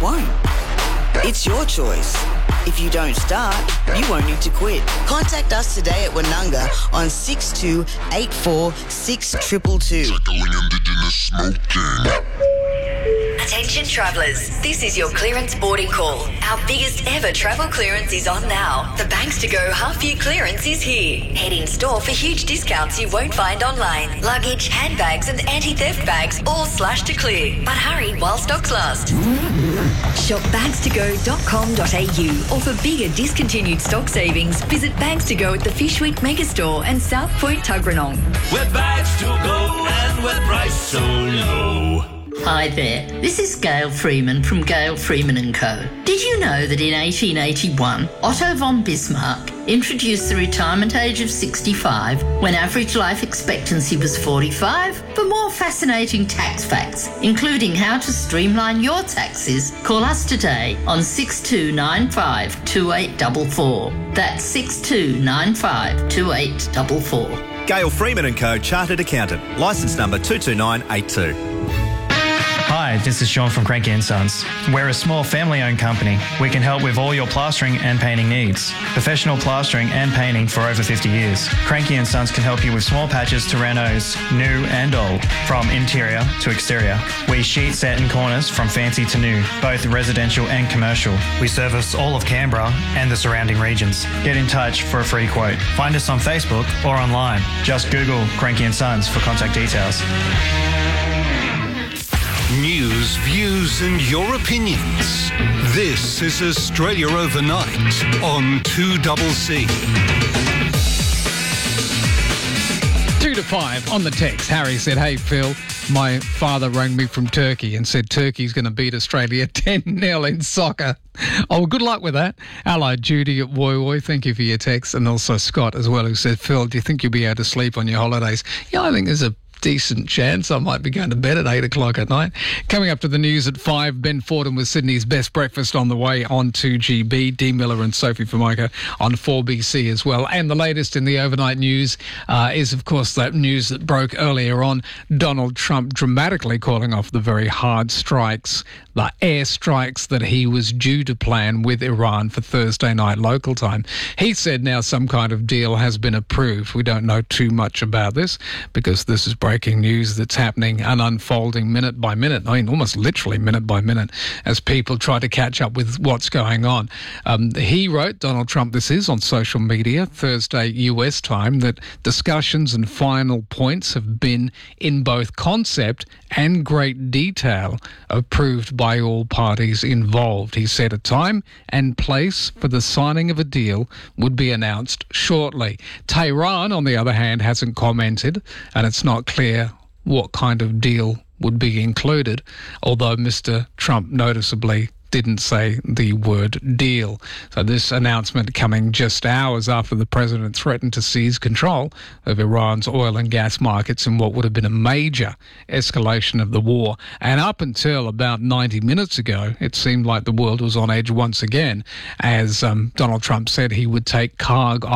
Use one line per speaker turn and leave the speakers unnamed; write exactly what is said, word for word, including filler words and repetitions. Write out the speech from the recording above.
won't. It's your choice. If you don't start, you won't need to quit. Contact us today at Wananga on six two eight four six two two two.
Tackling Indigenous smoking.
Attention travellers, this is your clearance boarding call. Our biggest ever travel clearance is on now. The Banks to Go half year clearance is here. Head in store for huge discounts you won't find online. Luggage, handbags and anti-theft bags all slashed to clear. But hurry while stocks last. Shop bags to go dot com dot a u or for bigger discontinued stock savings, visit Bags to Go at the Fishwick Megastore and South Point Tuggeranong.
We're bags to go and we're priced so low.
Hi there, this is Gail Freeman from Gail Freeman and Co. Did you know that in eighteen eighty-one, Otto von Bismarck introduced the retirement age of sixty-five when average life expectancy was forty-five? For more fascinating tax facts, including how to streamline your taxes, call us today on six two nine five two eight four four. That's six two nine five two eight four four.
Gail Freeman and Co. Chartered Accountant. Licence number two two nine eight two.
Hi, this is Sean from Cranky and Sons. We're a small family-owned company. We can help with all your plastering and painting needs. Professional plastering and painting for over fifty years. Cranky and Sons can help you with small patches to renos, new and old, from interior to exterior. We sheet set and corners from fancy to new, both residential and commercial. We service all of Canberra and the surrounding regions. Get in touch for a free quote. Find us on Facebook or online. Just Google Cranky and Sons for contact details.
News, views and your opinions. This is Australia Overnight on two C C.
Two to five on the text. Harry said, hey, Phil, my father rang me from Turkey and said Turkey's going to beat Australia ten nil in soccer. Oh, good luck with that. Allied Judy at Woy Woy, thank you for your text. And also Scott as well, who said, Phil, do you think you'll be able to sleep on your holidays? Yeah, I think there's a decent chance I might be going to bed at eight o'clock at night. Coming up to the news at five, Ben Fordham with Sydney's Best Breakfast on the way on two G B. Dee Miller and Sophie Formica on four B C as well. And the latest in the overnight news uh, is, of course, that news that broke earlier on. Donald Trump dramatically calling off the very hard strikes, the air strikes that he was due to plan with Iran for Thursday night local time. He said now some kind of deal has been approved. We don't know too much about this because this is breaking breaking news that's happening and unfolding minute by minute. I mean, almost literally minute by minute as people try to catch up with what's going on. Um, he wrote, Donald Trump, this is on social media, Thursday U S time, that discussions and final points have been in both concept and great detail approved by all parties involved. He said a time and place for the signing of a deal would be announced shortly. Tehran, on the other hand, hasn't commented, and it's not clear what kind of deal would be included, although Mister Trump noticeably didn't say the word deal. So this announcement coming just hours after the president threatened to seize control of Iran's oil and gas markets in what would have been a major escalation of the war. And up until about ninety minutes ago, it seemed like the world was on edge once again as um, Donald Trump said he would take cargo